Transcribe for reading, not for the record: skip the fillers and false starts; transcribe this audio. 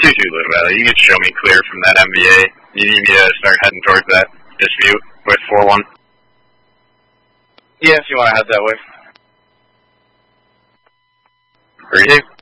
you, Little Valley. You can show me clear from that MVA. You need me to start heading towards that dispute with 4-1? Yeah, if you want to head that way. Appreciate it.